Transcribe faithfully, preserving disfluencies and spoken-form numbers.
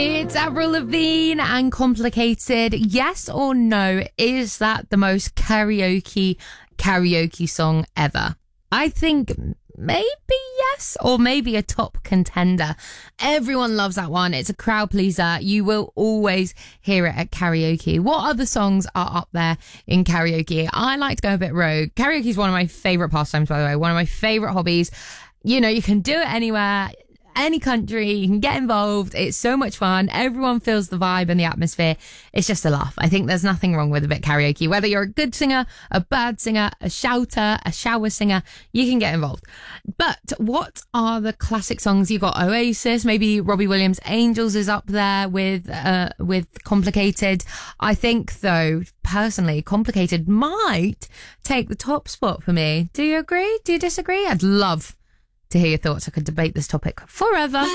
It's Avril Lavigne and Complicated. Yes or no, is that the most karaoke karaoke song ever? I think maybe yes, or maybe a top contender. Everyone loves that one. It's a crowd pleaser. You will always hear it at karaoke. What other songs are up there in karaoke? I like to go a bit rogue. Karaoke is one of my favourite pastimes, by the way, one of my favourite hobbies. You know, you can do it anywhere, any country, you can get involved. It's so much fun. Everyone feels the vibe and the atmosphere. It's just a laugh. I think there's nothing wrong with a bit karaoke. Whether you're a good singer, a bad singer, a shouter, a shower singer, you can get involved. But what are the classic songs? You've got Oasis, maybe Robbie Williams' Angels is up there with uh, with Complicated. I think, though, personally, Complicated might take the top spot for me. Do you agree? Do you disagree? I'd love to hear your thoughts. I could debate this topic forever.